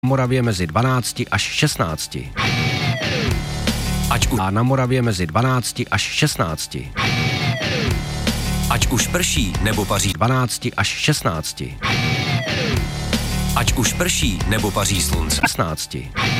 Moravě mezi 12 až 16. A na Moravě mezi 12 až 16. Ať už prší nebo paří 12 až 16. Ať už prší nebo paří slunce 16.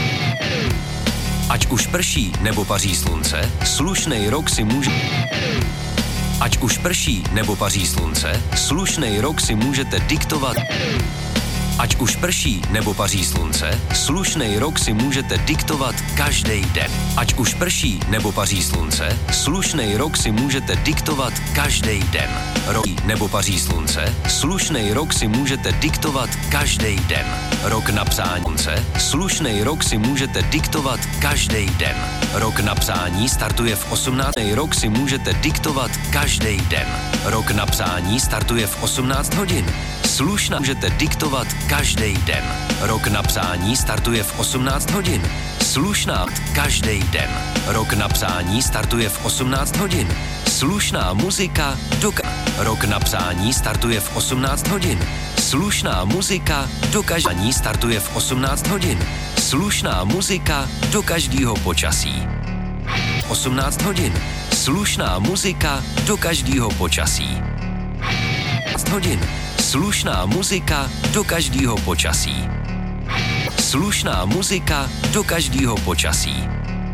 Ať už prší nebo paří slunce, slušnej rok si může... Ať už prší nebo paří slunce, slušnej rok si můžete diktovat. Ať už prší nebo paří slunce, slušnej rok si můžete diktovat každý den. Ať už prší nebo paří slunce, slušnej rok si můžete diktovat každý den. Rok nebo paří slunce, slušnej rok si můžete diktovat každý den. Rok na psání slunce, slušnej rok si můžete diktovat každý den. Rok na psání startuje v 18. Rok si můžete diktovat každý den. Rok na psání startuje v 18 hodin. Slušná můžete diktovat každý den. Rok na psání startuje v 18 hodin. Slušná každý den. Rok na psání startuje v 18 hodin. Slušná muzika Rok na psání startuje v 18 hodin. Slušná muzika do každého startuje v 18 hodin. Slušná muzika do každého počasí. 18 hodin. Slušná muzika do každého počasí. 18 hodin. Slušná muzika do každého počasí. Slušná muzika do každého počasí.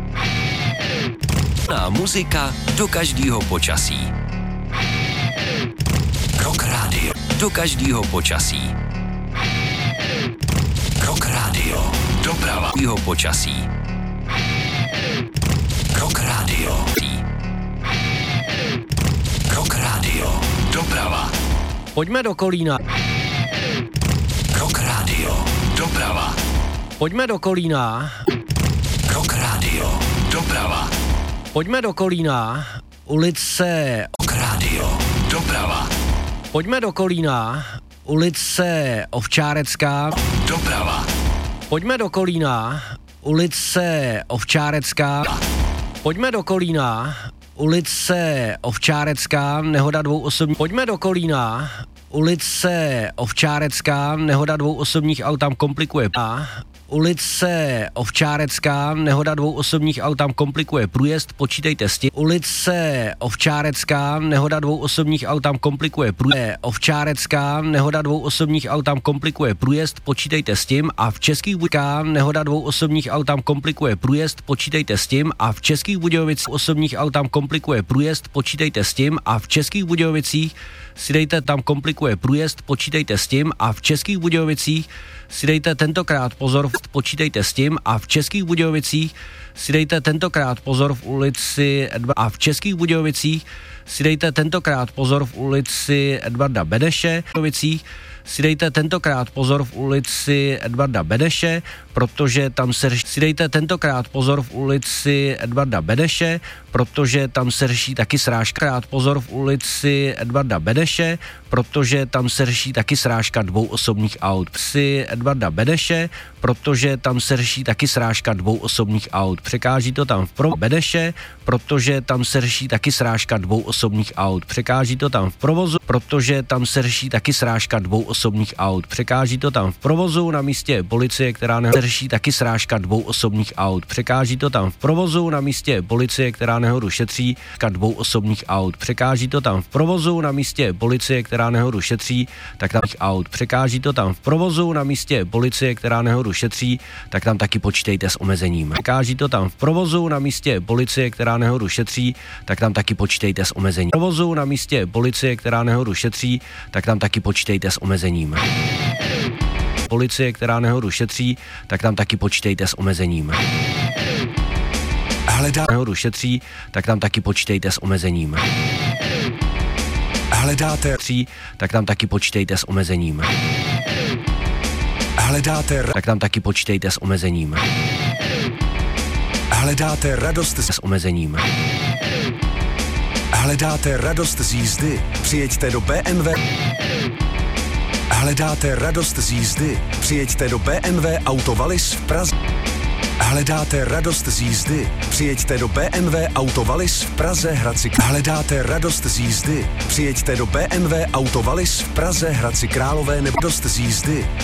Slušná muzika do každého počasí. Rock Radio do každého počasí. Rock Radio doprava jeho počasí. Rock Radio. Rock Radio doprava. Pojďme do Kolína. Rock Radio doprava. Pojďme do Kolína. Rock Radio doprava. Pojďme do Kolína. Ulice Rock Radio doprava. Pojďme do Kolína. Ulice Ovčárecká. Doprava. Pojďme do Kolína. Ulice Ovčárecká. Pojďme do Kolína. Ulice Ovčárecká, nehoda 2 osobních. Pojďme do Kolína. Ulice Ovčárecká, nehoda 2 osobních aut tam komplikuje. Ulice Ovčárecká, nehoda 2 osobních aut tam komplikuje průjezd, počítejte s tím. Ulice Ovčárecká, nehoda 2 osobních aut tam komplikuje průjezd. Ovčárecká, nehoda 2 osobních aut tam komplikuje průjezd, počítejte s tím. A v Českých Budějovicích nehoda 2 osobních aut tam komplikuje průjezd, počítejte s tím. A v Českých Budějovicích osobních aut tam komplikuje průjezd, počítejte s tím. A v Českých Budějovicích si dejte tam komplikuje průjezd, počítejte s tím. A v Českých Budějovicích si dejte tentokrát pozor, počítejte s tím. A v Českých Budějovicích si dejte tentokrát pozor v ulici A v Českých Budějovicích si dejte tentokrát pozor v ulici Edvarda Beneše. Si dejte tentokrát pozor v ulici Edvarda Beneše, protože tam se si dejte tentokrát pozor v ulici Edvarda Beneše, protože tam se řeší taky srážka. Pozor v ulici Edvarda Beneše, protože tam se řeší taky srážka 2 osobních aut. Si Edvarda Beneše, protože tam se řeší taky srážka 2 osobních aut. Překáží to tam v Beneše, protože tam se řeší taky srážka 2 osobních aut. Překáží to tam v provozu, protože tam se řeší taky srážka 2 osobních aut. Překáží to tam v provozu na místě policie, která nehodu řeší taky srážka 2 osobních aut. Překáží to tam v provozu na místě policie, která nehodu šetří, 2 osobních aut. Překáží to tam v provozu na místě policie, která nehodu šetří, tak tam aut. Překáží to tam v provozu na místě policie, která nehodu šetří, tak tam taky počítejte s omezením. Překáží to tam v provozu na místě policie, která nehodu šetří, tak tam taky počítejte s omezením. Provozu na místě policie, která nehodu šetří, tak tam taky počítejte s omezením. Policie, která nehodu šetří, tak tam taky počítejte s omezením. Nehodu šetří, tak tam taky počítejte s omezením. Hledáte tak tam taky počítejte s omezením. Tak tam taky počítejte s omezením. Hledáte radost S omezením. Hledáte radost z jízdy? Přijeďte do BMW. Hledáte radost z jízdy? Přijeďte do BMW Autovalis v Praze. Hledáte radost z jízdy? Přijeďte do BMW Autovalis v Praze Hradci. Hledáte radost z jízdy? Přijeďte do BMW Autovalis v Praze Hradci Králové nebo radost z jízdy?